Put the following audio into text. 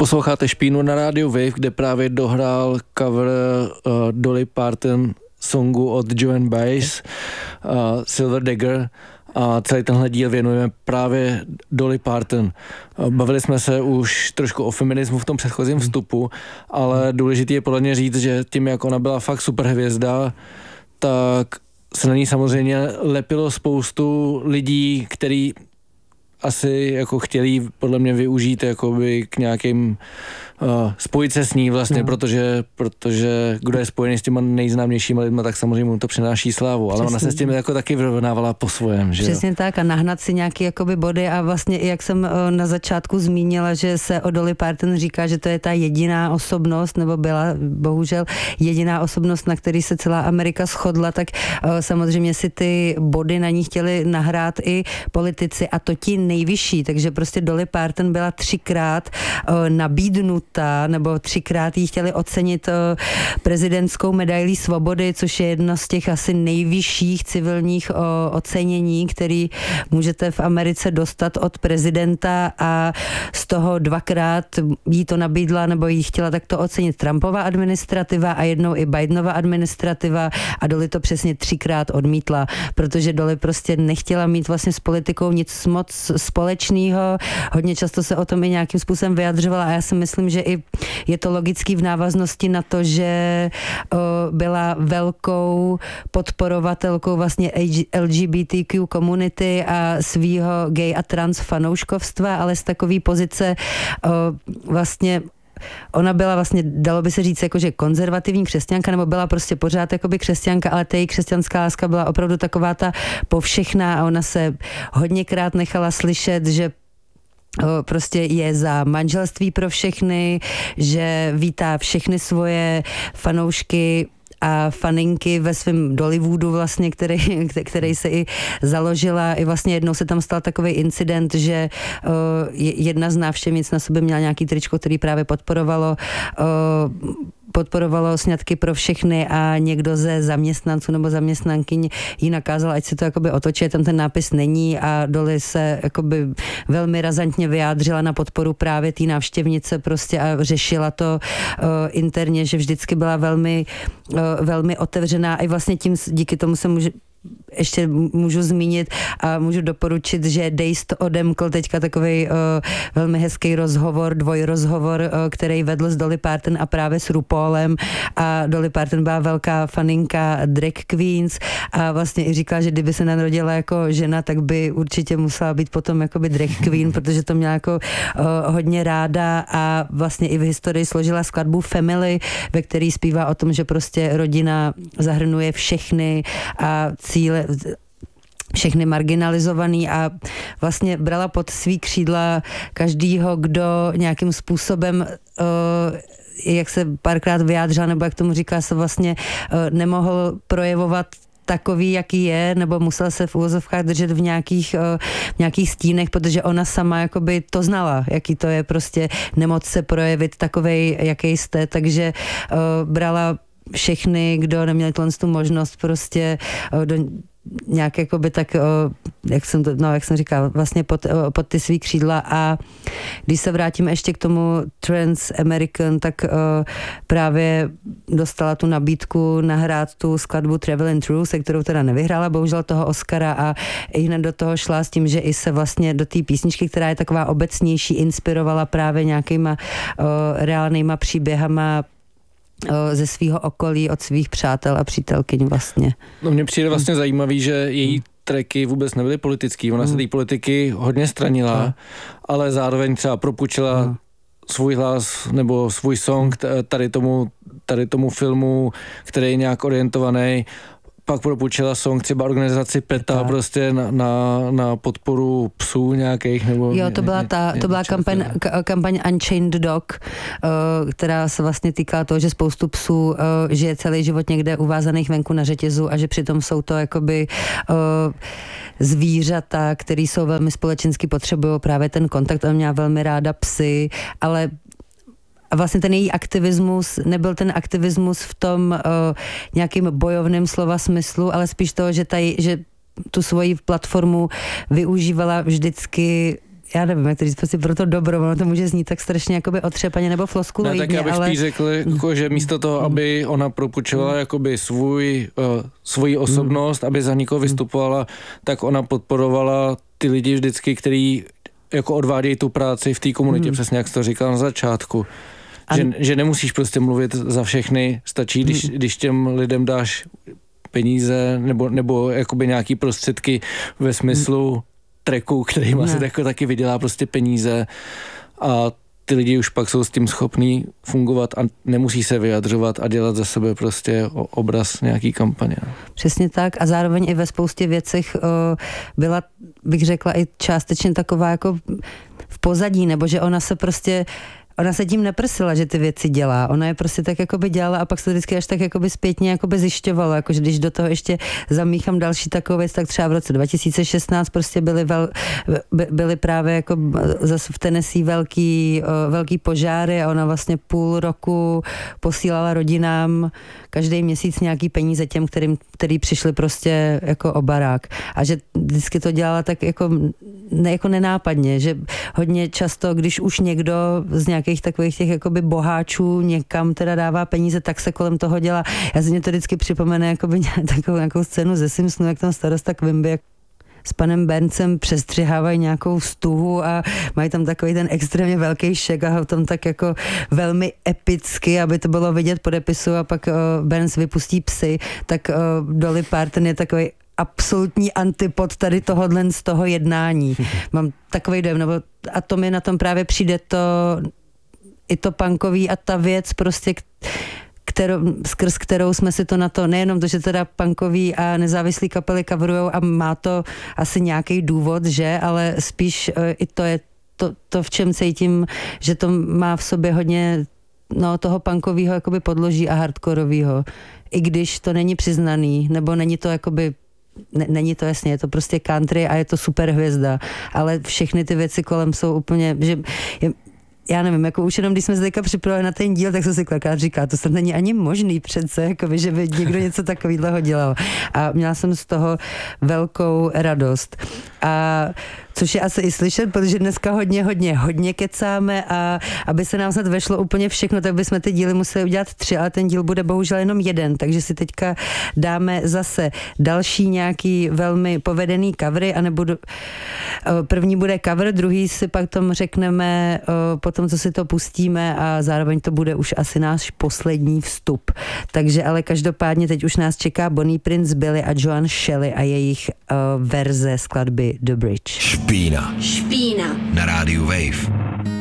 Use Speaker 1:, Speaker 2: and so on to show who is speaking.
Speaker 1: Posloucháte Špínu na rádiu Wave, kde právě dohrál cover Dolly Parton songu od Joan Baez, Silver Dagger, a celý tenhle díl věnujeme právě Dolly Parton. Bavili jsme se už trošku o feminismu v tom předchozím vstupu, ale důležité je podle mě říct, že tím, jak ona byla fakt super hvězda, tak se na ní samozřejmě lepilo spoustu lidí, který asi jako chtěli podle mě využít jakoby k nějakým spojit se s ní vlastně, protože kdo je spojený s těma nejznámějšíma lidma, tak samozřejmě mu to přináší slávu, ale ona se s tím jako taky vyrovnávala po svém, že
Speaker 2: Přesně tak, a nahnat si nějaký jakoby body a vlastně i jak jsem na začátku zmínila, že se o Dolly Parton říká, že to je ta jediná osobnost, nebo byla bohužel jediná osobnost, na který se celá Amerika shodla, tak samozřejmě si ty body na ní chtěli nahrát i politici, a to ti nejvyšší, takže prostě Dolly Parton byla 3krát nabídnuta, nebo 3krát jí chtěli ocenit prezidentskou medailí svobody, což je jedno z těch asi nejvyšších civilních ocenění, který můžete v Americe dostat od prezidenta, a z toho 2krát jí to nabídla, nebo jí chtěla takto ocenit Trumpova administrativa a jednou i Bidenova administrativa, a Dolly to přesně 3krát odmítla, protože Dolly prostě nechtěla mít vlastně s politikou nic moc společného. Hodně často se o tom i nějakým způsobem vyjadřovala, a já si myslím, že i je to logický v návaznosti na to, že byla velkou podporovatelkou vlastně LGBTQ komunity a svýho gay a trans fanouškovstva, ale z takové pozice vlastně ona byla vlastně, dalo by se říct, jako, že konzervativní křesťanka, nebo byla prostě pořád jakoby křesťanka, ale ta její křesťanská láska byla opravdu taková ta povšechná, a ona se hodněkrát nechala slyšet, že prostě je za manželství pro všechny, že vítá všechny svoje fanoušky a faninky ve svém Dollywoodu vlastně, který se i založila. I vlastně jednou se tam stal takový incident, že jedna z návštěvnic na sobě měla nějaký tričko, který právě podporovalo sňatky pro všechny, a někdo ze zaměstnanců nebo zaměstnankyň jí nakázal, ať si to jakoby otočí, tam ten nápis není, a Dolly se jakoby velmi razantně vyjádřila na podporu právě té návštěvnice prostě a řešila to interně, že vždycky byla velmi, velmi otevřená, a i vlastně tím díky tomu se ještě můžu zmínit a můžu doporučit, že Dejst odemkl teďka takovej velmi hezký rozhovor, dvojrozhovor, který vedl s Dolly Parton a právě s RuPaulem, a Dolly Parton byla velká faninka drag queens a vlastně i říkala, že kdyby se narodila jako žena, tak by určitě musela být potom jakoby drag queen, protože to měla jako hodně ráda, a vlastně i v historii složila skladbu Family, ve který zpívá o tom, že prostě rodina zahrnuje všechny a cíle, všechny marginalizovaný, a vlastně brala pod svý křídla každýho, kdo nějakým způsobem jak se párkrát vyjádřila, nebo jak tomu říká, se vlastně nemohl projevovat takový, jaký je, nebo musel se v uvozovkách držet v nějakých stínech, protože ona sama jakoby to znala, jaký to je prostě nemoc se projevit takovej, jaký jste, takže brala všechny, kdo neměli tu možnost prostě do nějak jakoby tak, jak jsem říkala, vlastně pod ty svý křídla. A když se vrátíme ještě k tomu Trans American, tak právě dostala tu nabídku nahrát tu skladbu Traveling Through, se kterou teda nevyhrála bohužel toho Oscara, a i hned do toho šla s tím, že i se vlastně do té písničky, která je taková obecnější, inspirovala právě nějakýma reálnýma příběhama ze svého okolí, od svých přátel a přítelkyň vlastně.
Speaker 1: No, mně přijde vlastně zajímavý, že její tracky vůbec nebyly politický. Ona se té politiky hodně stranila, ale zároveň třeba propůjčila svůj hlas nebo svůj song tady tomu filmu, který je nějak orientovaný. Pak propůjčila song třeba organizaci PETA prostě na podporu psů nějakých, nebo...
Speaker 2: Jo, to byla kampaň Unchained Dog, která se vlastně týká toho, že spoustu psů žije celý život někde uvázaných venku na řetězu, a že přitom jsou to jakoby zvířata, který jsou velmi společensky, potřebují právě ten kontakt. Ona měla velmi ráda psy, ale a vlastně ten její aktivismus nebyl ten aktivismus v tom nějakým bojovném slova smyslu, ale spíš toho, že tu svoji platformu využívala vždycky já nevím, jak to říct, prostě pro to dobro, ono to může znít tak strašně jakoby otřepaně nebo floskuloidně,
Speaker 1: tak já bych spíš řekl, jako, že místo toho, aby ona propůjčovala jakoby svoji osobnost, aby za nikoho vystupovala, tak ona podporovala ty lidi vždycky, který jako odvádějí tu práci v té komunitě, přesně jak jsi to říkal na začátku. Že nemusíš prostě mluvit za všechny, stačí, když těm lidem dáš peníze nebo jakoby nějaký prostředky ve smyslu tracku, kterýma se taky vydělá prostě peníze a ty lidi už pak jsou s tím schopní fungovat a nemusí se vyjadřovat a dělat za sebe prostě obraz nějaký kampaně.
Speaker 2: Přesně tak a zároveň i ve spoustě věcech byla, bych řekla, i částečně taková jako v pozadí, nebo že ona se tím neprsila, že ty věci dělá. Ona je prostě tak jakoby dělala a pak se to vždycky až tak jakoby zpětně jakoby zjišťovalo. Jakože když do toho ještě zamíchám další takovou věc, tak třeba v roce 2016 prostě byly právě jako zase v Tennessee velký požáry a ona vlastně půl roku posílala rodinám každý měsíc nějaký peníze těm, který přišli prostě jako o barák. A že vždycky to dělala tak jako nenápadně, že hodně často, když už někdo z nějakých takových těch jakoby boháčů někam teda dává peníze, tak se kolem toho dělá. Já si mě to vždycky připomene jakoby takovou nějakou scénu ze Simpsonu, jak tam starosta Quimby s panem Burnsem přestřihávají nějakou stuhu a mají tam takový ten extrémně velký šek a ho tam tak jako velmi epicky, aby to bylo vidět po depisu a pak Burns vypustí psy, tak Dolly Parton je takový absolutní antipod tady tohodlen z toho jednání. Mám takový dojem, a to mi na tom právě přijde i to punkový a ta věc prostě, skrz kterou jsme si to na to, nejenom to, že teda punkový a nezávislý kapely coverujou a má to asi nějaký důvod, že, ale spíš i to je to, v čem cítím, že to má v sobě hodně toho punkovýho jakoby podloží a hardkorovýho. I když to není přiznaný, nebo není to jakoby není to jasně, je to prostě country a je to super hvězda, ale všechny ty věci kolem jsou úplně, že já nevím, jako už jenom když jsme se teďka připravili na ten díl, tak jsem si kolikrát říká, to snad není ani možný přece, jakoby, že by někdo něco takového dělal. A měla jsem z toho velkou radost. A což je asi i slyšet, protože dneska hodně kecáme a aby se nám snad vešlo úplně všechno, tak bychom ty díly museli udělat 3, ale ten díl bude bohužel jenom 1, takže si teďka dáme zase další nějaký velmi povedený covery, první bude cover, druhý si pak tom řekneme potom, co si to pustíme a zároveň to bude už asi náš poslední vstup. Takže ale každopádně teď už nás čeká Bonnie Prince Billy a Joan Shelley a jejich verze skladby The Bridge.
Speaker 3: Špína. Na rádiu Wave.